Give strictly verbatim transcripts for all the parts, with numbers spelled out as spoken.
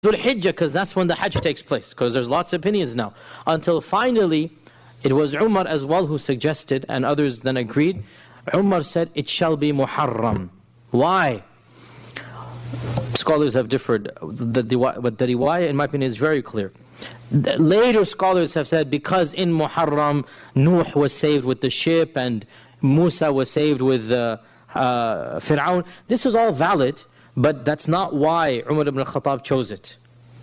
Dhul Hijjah, because that's when the Hajj takes place, because there's lots of opinions now. Until finally, it was Umar as well who suggested, and others then agreed. Umar said, it shall be Muharram. Why? Scholars have differed, but the riwayah, in my opinion, is very clear. Later scholars have said, because in Muharram, Nuh was saved with the ship, and Musa was saved with uh, uh, Fir'aun. This is all valid, but that's not why Umar ibn al-Khattab chose it.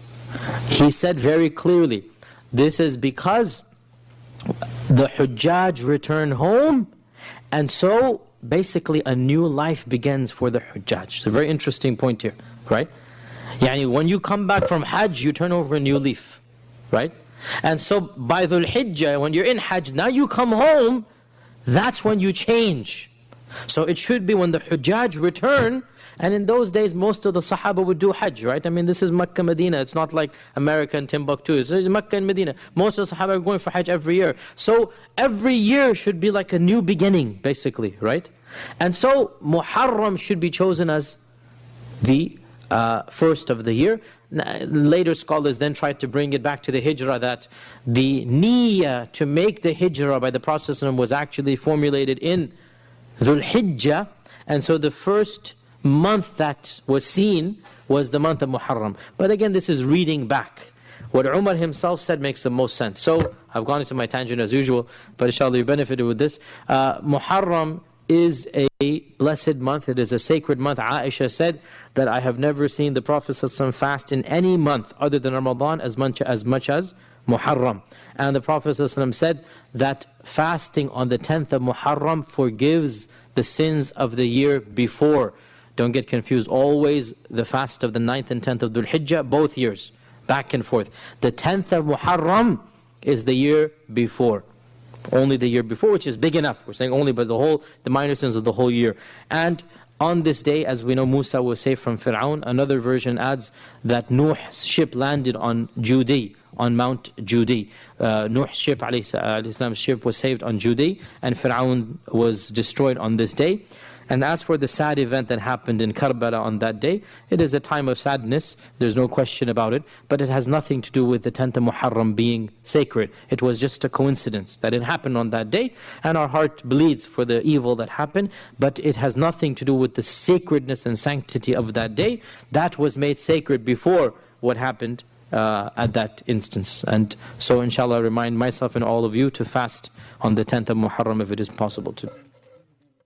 He said very clearly, this is because the Hujjaj return home, and so basically a new life begins for the Hujjaj. It's a very interesting point here, right? Yani when you come back from Hajj, you turn over a new leaf, right? And so by Dhul Hijjah, when you're in Hajj, now you come home, that's when you change. So it should be when the Hujjaj return, and in those days most of the Sahaba would do Hajj, right? I mean, this is Makkah, Medina, it's not like America and Timbuktu, it's Makkah and Medina. Most of the Sahaba are going for Hajj every year. So every year should be like a new beginning, basically, right? And so Muharram should be chosen as the uh, first of the year. Later scholars then tried to bring it back to the Hijrah, that the niyyah to make the Hijrah by the Prophet was actually formulated in Dhul Hijjah, and so the first month that was seen was the month of Muharram. But again, this is reading back. What Umar himself said makes the most sense. So, I've gone into my tangent as usual, but inshallah you benefited with this. Uh, Muharram is a blessed month, it is a sacred month. Aisha said that I have never seen the Prophet ﷺ fast in any month other than Ramadan as much as, much as Muharram. And the Prophet ﷺ said that fasting on the tenth of Muharram forgives the sins of the year before. Don't get confused, always the fast of the ninth and tenth of Dhul Hijjah, both years, back and forth. The tenth of Muharram is the year before. Only the year before, which is big enough. We're saying only, but the whole, the minor sins of the whole year. And on this day, as we know, Musa was saved from Fir'aun. Another version adds that Nuh's ship landed on Judi, on Mount Judi. Uh, Nuh's ship, alayhi ship was saved on Judi, and Fir'aun was destroyed on this day. And as for the sad event that happened in Karbala on that day, it is a time of sadness, there's no question about it, but it has nothing to do with the tenth of Muharram being sacred. It was just a coincidence that it happened on that day, and our heart bleeds for the evil that happened, but it has nothing to do with the sacredness and sanctity of that day. That was made sacred before what happened uh, at that instance. And so inshallah, I remind myself and all of you to fast on the tenth of Muharram if it is possible to.